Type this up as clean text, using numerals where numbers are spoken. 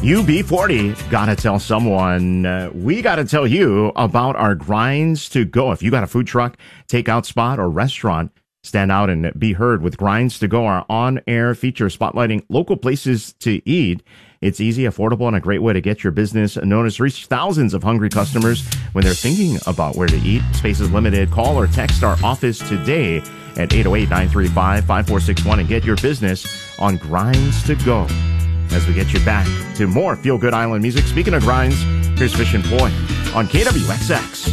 UB40, gotta tell someone. We gotta tell you about our Grinds to Go. If you got a food truck, takeout spot, or restaurant, stand out and be heard with Grinds to Go, our on-air feature spotlighting local places to eat. It's easy, affordable, and a great way to get your business noticed. Reach thousands of hungry customers when they're thinking about where to eat. Space is limited. Call or text our office today at 808-935-5461 and get your business on Grinds to Go. As we get you back to more Feel Good Island music. Speaking of grinds, here's Fish and Floyd on KWXX.